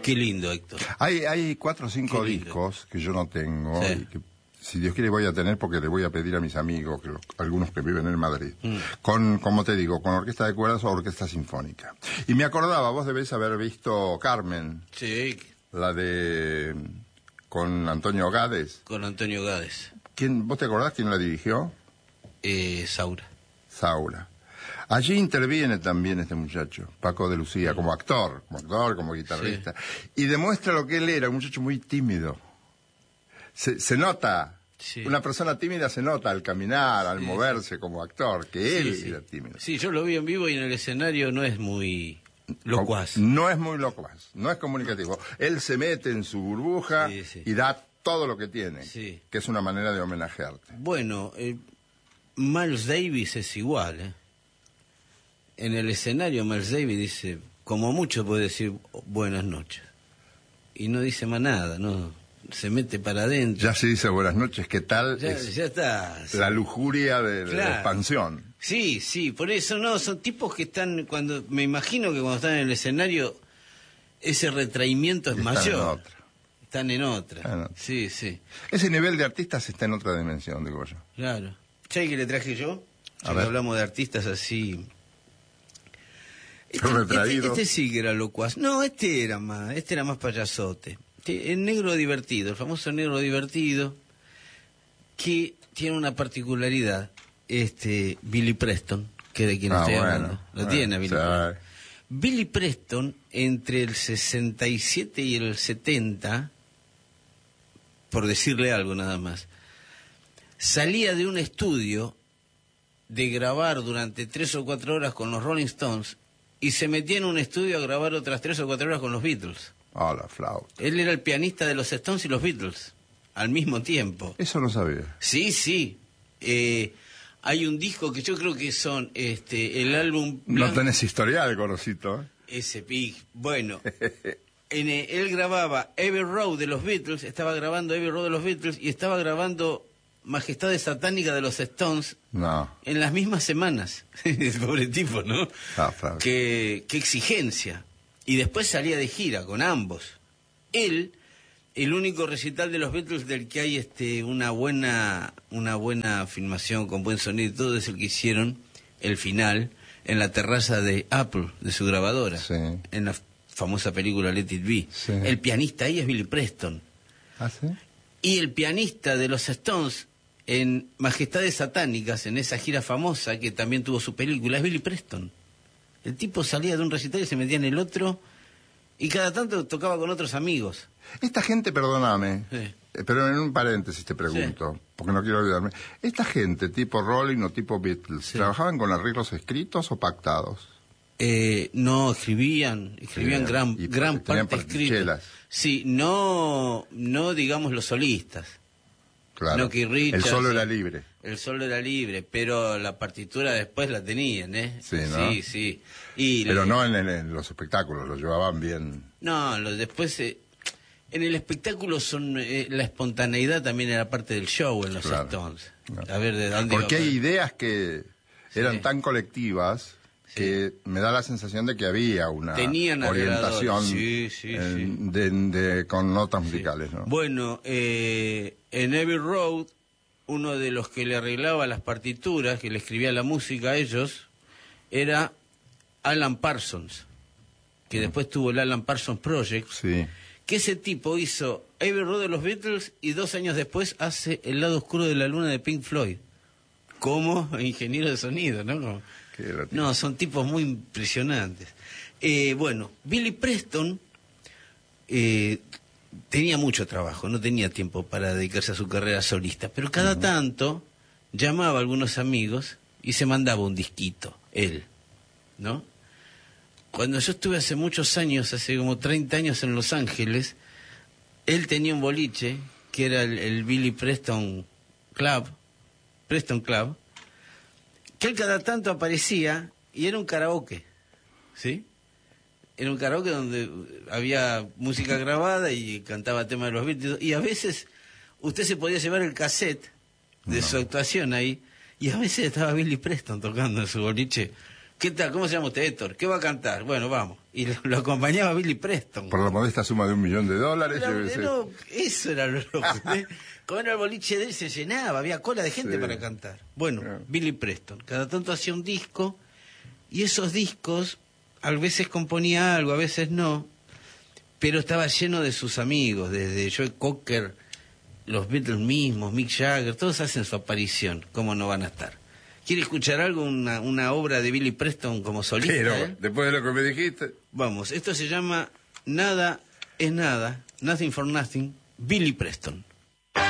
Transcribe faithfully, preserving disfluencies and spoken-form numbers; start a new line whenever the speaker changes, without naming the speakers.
Qué lindo, Héctor.
Hay, hay cuatro o cinco discos que yo no tengo,
sí.
y que si Dios quiere voy a tener porque le voy a pedir a mis amigos, que los, algunos que viven en Madrid, mm. con, como te digo, con orquesta de cuerdas o orquesta sinfónica. Y me acordaba, vos debés haber visto Carmen.
Sí.
La de... con Antonio Gades.
Con Antonio Gades.
¿Quién, ¿Vos te acordás quién la dirigió?
Eh, Saura.
Saura. Allí interviene también este muchacho, Paco de Lucía, como actor, como actor, como guitarrista. Sí. Y demuestra lo que él era, un muchacho muy tímido. Se, se nota, sí. Una persona tímida se nota al caminar, al sí, moverse sí. como actor, que sí, él sí. era tímido.
Sí, yo lo vi en vivo y en el escenario no es muy locuaz.
No es muy locuaz, no es comunicativo. Él se mete en su burbuja sí, sí. y da todo lo que tiene, sí. que es una manera de homenajearte.
Bueno, eh, Miles Davis es igual, ¿eh? En el escenario Miles Davis dice, como mucho puede decir buenas noches. Y no dice más nada, no se mete para adentro.
Ya se dice buenas noches, ¿qué tal?
Ya, ya está. Sí.
La lujuria de, de
claro.
la expansión.
Sí, sí, por eso no, son tipos que están, cuando me imagino que cuando están en el escenario, ese retraimiento es
están
mayor.
En otra.
Están en otra.
Están en otra.
Sí, sí.
Ese nivel de artistas está en otra dimensión, digo yo.
Claro. ¿Sabes qué le traje yo? Ya que hablamos de artistas así... Este, este, este sí que era locuaz. No, este era más, este era más payasote. El negro divertido, el famoso negro divertido, que tiene una particularidad, este Billy Preston, que de quien
ah,
estoy
bueno,
hablando. Lo
bueno,
tiene a Billy
sabe.
Preston. Billy Preston, entre el sesenta y siete y el setenta, por decirle algo nada más, salía de un estudio de grabar durante tres o cuatro horas con los Rolling Stones y se metía en un estudio a grabar otras tres o cuatro horas con los Beatles.
Ah, oh, la flauta.
Él era el pianista de los Stones y los Beatles, al mismo tiempo.
Eso no sabía.
Sí, sí. Eh, hay un disco que yo creo que son este el álbum...
No tenés historial, Gorosito. ¿eh?
Ese pig. Bueno, en, eh, él grababa Abbey Road de los Beatles, estaba grabando Abbey Road de los Beatles y estaba grabando Majestades Satánicas de los Stones
no.
en las mismas semanas. Pobre tipo, ¿no?
Ah,
qué, qué exigencia. Y después salía de gira con ambos. Él, el único recital de los Beatles del que hay este una buena una buena filmación con buen sonido y todo, es el que hicieron el final en la terraza de Apple, de su grabadora,
sí.
en la famosa película Let It Be.
Sí.
El pianista ahí es Billy Preston.
¿Ah, sí?
Y el pianista de los Stones en Majestades Satánicas, en esa gira famosa que también tuvo su película, es Billy Preston. El tipo salía de un recital y se metía en el otro y cada tanto tocaba con otros amigos.
Esta gente, perdóname,
sí.
pero en un paréntesis te pregunto, sí. porque no quiero olvidarme. Esta gente, tipo Rolling o tipo Beatles, sí. ¿trabajaban con arreglos escritos o pactados?
Eh, no, escribían, escribían sí, gran, gran parte escrita. Sí, no, no digamos los solistas.
Claro,
no, que Richard,
el solo
sí,
era libre.
El solo era libre, pero la partitura después la tenían, ¿eh?
Sí, ¿no?
Sí, sí. Y
pero
le...
no en, el, en los espectáculos, lo llevaban bien.
No, lo, después... Eh, en el espectáculo son eh, la espontaneidad también era parte del show en los claro. Stones. No. A ver, ¿de dónde
Porque
iba?
hay ideas que eran sí. tan colectivas que sí. me da la sensación de que había una
Tenían
orientación
sí, sí,
eh,
sí.
De, de, con notas sí. musicales, ¿no?
Bueno, eh, en Abbey Road, uno de los que le arreglaba las partituras, que le escribía la música a ellos, era Alan Parsons, que mm. después tuvo el Alan Parsons Project,
sí.
que ese tipo hizo Abbey Road de los Beatles y dos años después hace El lado oscuro de la luna de Pink Floyd, como ingeniero de sonido, ¿no? Como, no, son tipos muy impresionantes. Eh, bueno, Billy Preston eh, tenía mucho trabajo, no tenía tiempo para dedicarse a su carrera solista, pero cada uh-huh. tanto llamaba a algunos amigos y se mandaba un disquito, él, ¿no? Cuando yo estuve hace muchos años, hace como treinta años en Los Ángeles, él tenía un boliche que era el, el Billy Preston Club, Preston Club, que él cada tanto aparecía y era un karaoke, ¿sí? Era un karaoke donde había música grabada y cantaba temas de los Beatles, y a veces usted se podía llevar el cassette de no. su actuación ahí, y a veces estaba Billy Preston tocando en su boliche ¿Qué tal? ¿Cómo se llama usted, Héctor? ¿Qué va a cantar? Bueno, vamos. Y lo, lo acompañaba Billy Preston.
Por la modesta suma de un millón de dólares.
Pero, yo no, eso era lo loco. Como era el boliche de él, se llenaba, había cola de gente sí. para cantar. Bueno, yeah. Billy Preston. Cada tanto hacía un disco, y esos discos, a veces componía algo, a veces no, pero estaba lleno de sus amigos, desde Joe Cocker, los Beatles mismos, Mick Jagger, todos hacen su aparición. ¿Cómo no van a estar? ¿Quiere escuchar algo, una, una obra de Billy Preston como solista?
Pero,
¿eh?
después de lo que me dijiste.
Vamos, esto se llama Nada es Nada, Nothing for Nothing, Billy Preston.